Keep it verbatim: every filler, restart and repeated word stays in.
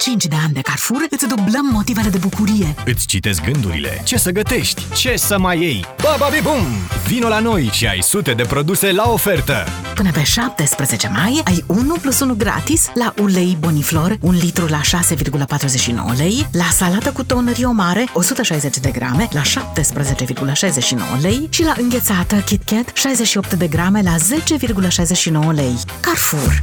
cinci de ani de Carrefour îți dublăm motivele de bucurie. Îți citesc gândurile. Ce să gătești? Ce să mai iei? Bababibum! Vino la noi și ai sute de produse la ofertă! Până pe șaptesprezece mai ai unu plus unu gratis la ulei Boniflor, un litru la șase virgulă patruzeci și nouă lei, la salată cu ton Rio Mare, o sută șaizeci de grame, la șaptesprezece virgulă șaizeci și nouă lei și la înghețată KitKat, șaizeci și opt de grame, la zece virgulă șaizeci și nouă lei. Carrefour.